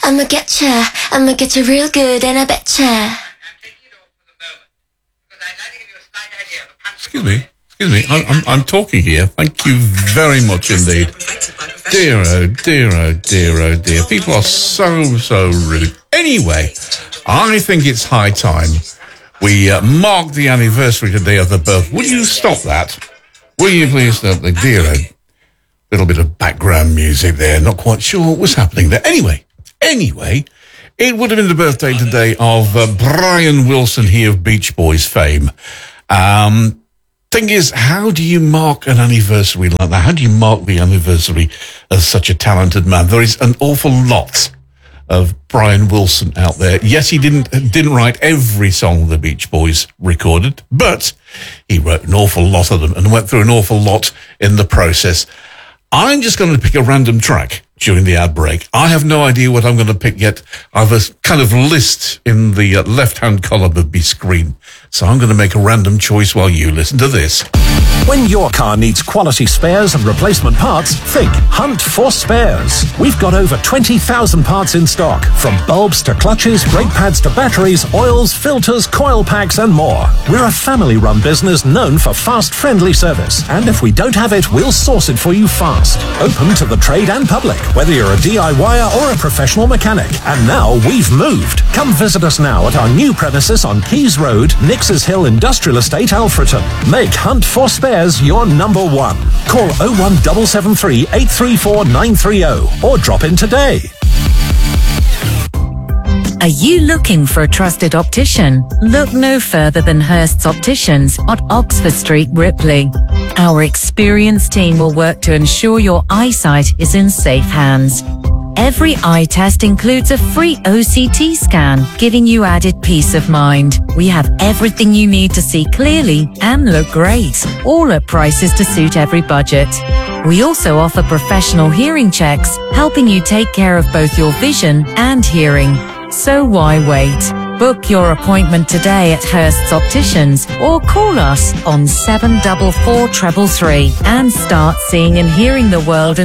I'ma get you real good, and I betcha. Excuse me. I'm talking here. Thank you very much indeed. Dear, oh dear, oh dear, oh dear. People are so rude. Anyway, I think it's high time we mark the anniversary today of the birth. Will you stop that? Will you please stop the dear, oh, little bit of background music there. Not quite sure what was happening there. Anyway, it would have been the birthday today of Brian Wilson, he of Beach Boys fame. Thing is, how do you mark an anniversary like that? How do you mark the anniversary of such a talented man? There is an awful lot of Brian Wilson out there. Yes, he didn't write every song the Beach Boys recorded, but he wrote an awful lot of them and went through an awful lot in the process. I'm just going to pick a random track during the ad break. I have no idea what I'm going to pick yet. I have a kind of list in the left-hand column of my screen. So I'm going to make a random choice while you listen to this. When your car needs quality spares and replacement parts, think Hunt for Spares. We've got over 20,000 parts in stock, from bulbs to clutches, brake pads to batteries, oils, filters, coil packs and more. We're a family-run business known for fast, friendly service. And if we don't have it, we'll source it for you fast. Open to the trade and public, whether you're a DIYer or a professional mechanic. And now we've moved. Come visit us now at our new premises on Keys Road, Nix's Hill Industrial Estate, Alfreton. Make Hunt for Spares your number one. Call 01773 834 930 or drop in today. Are you looking for a trusted optician? Look no further than Hurst's Opticians at Oxford Street, Ripley. Our experienced team will work to ensure your eyesight is in safe hands. Every eye test includes a free OCT scan, giving you added peace of mind. We have everything you need to see clearly and look great, all at prices to suit every budget. We also offer professional hearing checks, helping you take care of both your vision and hearing. So why wait? Book your appointment today at Hurst's Opticians or call us on 744 333 and start seeing and hearing the world